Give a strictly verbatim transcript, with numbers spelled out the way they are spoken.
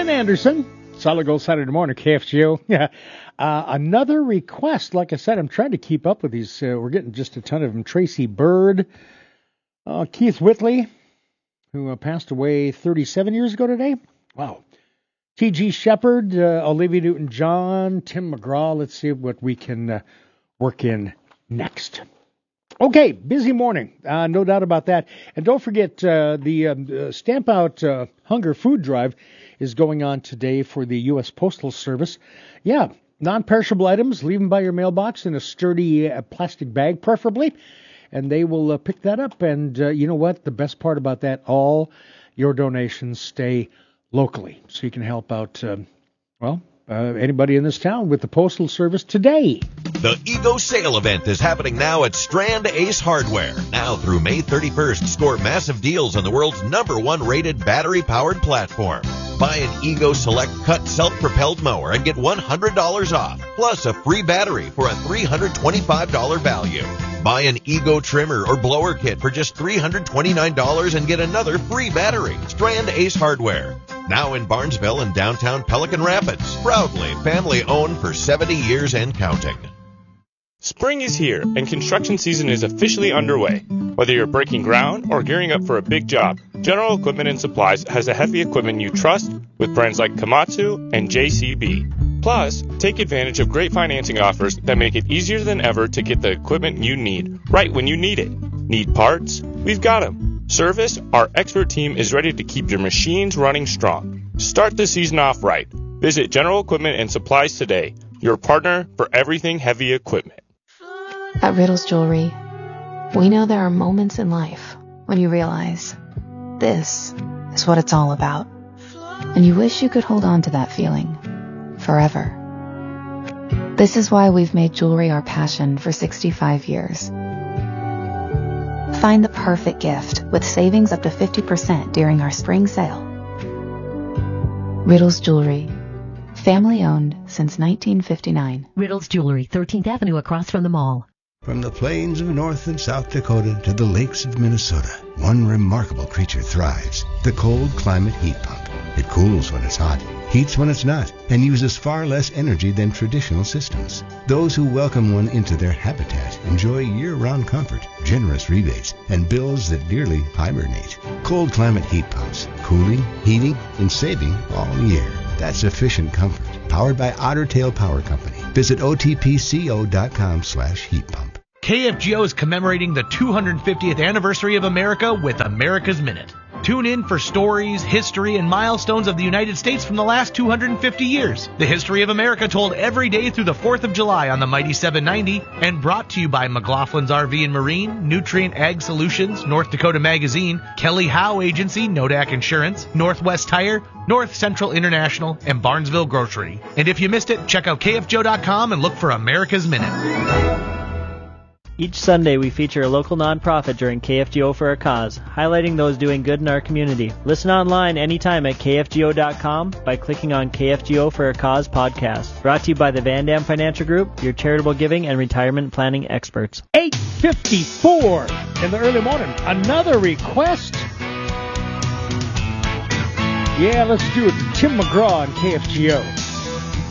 Ken Anderson, Solid Gold Saturday Morning, K F G O. Yeah, uh, another request. Like I said, I'm trying to keep up with these. Uh, we're getting just a ton of them. Tracy Bird, uh, Keith Whitley, who uh, passed away thirty-seven years ago today. Wow. T G Shepard, uh, Olivia Newton-John, Tim McGraw. Let's see what we can uh, work in next. Okay, busy morning, uh, no doubt about that. And don't forget, uh, the um, uh, Stamp Out uh, Hunger Food Drive is going on today for the U S Postal Service. Yeah, non-perishable items, leave them by your mailbox in a sturdy uh, plastic bag, preferably, and they will uh, pick that up. And uh, you know what? The best part about that, all your donations stay locally, so you can help out, uh, well, uh, anybody in this town with the Postal Service today. The Ego Sale Event is happening now at Strand Ace Hardware. Now through May thirty-first, score massive deals on the world's number one rated battery-powered platform. Buy an Ego Select Cut self-propelled mower and get one hundred dollars off, plus a free battery for a three hundred twenty-five dollars value. Buy an Ego trimmer or blower kit for just three hundred twenty-nine dollars and get another free battery. Strand Ace Hardware. Now in Barnesville and downtown Pelican Rapids. Proudly family-owned for seventy years and counting. Spring is here, and construction season is officially underway. Whether you're breaking ground or gearing up for a big job, General Equipment and Supplies has the heavy equipment you trust with brands like Komatsu and J C B. Plus, take advantage of great financing offers that make it easier than ever to get the equipment you need right when you need it. Need parts? We've got them. Service? Our expert team is ready to keep your machines running strong. Start the season off right. Visit General Equipment and Supplies today, your partner for everything heavy equipment. At Riddles Jewelry, we know there are moments in life when you realize this is what it's all about. And you wish you could hold on to that feeling forever. This is why we've made jewelry our passion for sixty-five years. Find the perfect gift with savings up to fifty percent during our spring sale. Riddles Jewelry, family owned since nineteen fifty-nine. Riddles Jewelry, thirteenth Avenue across from the mall. From the plains of North and South Dakota to the lakes of Minnesota, one remarkable creature thrives, the cold climate heat pump. It cools when it's hot, heats when it's not, and uses far less energy than traditional systems. Those who welcome one into their habitat enjoy year-round comfort, generous rebates, and bills that nearly hibernate. Cold climate heat pumps, cooling, heating, and saving all year. That's efficient comfort. Powered by Otter Tail Power Company. Visit O T P C O dot com slash heat pump. K F G O is commemorating the two hundred fiftieth anniversary of America with America's Minute. Tune in for stories, history, and milestones of the United States from the last two hundred fifty years. The history of America told every day through the fourth of July on the Mighty seven ninety, and brought to you by McLaughlin's R V and Marine, Nutrient Ag Solutions, North Dakota Magazine, Kelly Howe Agency, Nodak Insurance, Northwest Tire, North Central International, and Barnesville Grocery. And if you missed it, check out K F G O dot com and look for America's Minute. Each Sunday, we feature a local nonprofit during K F G O for a Cause, highlighting those doing good in our community. Listen online anytime at K F G O dot com by clicking on K F G O for a Cause podcast. Brought to you by the Van Dam Financial Group, your charitable giving and retirement planning experts. eight fifty-four in the early morning. Another request. Yeah, let's do it. Tim McGraw on K F G O.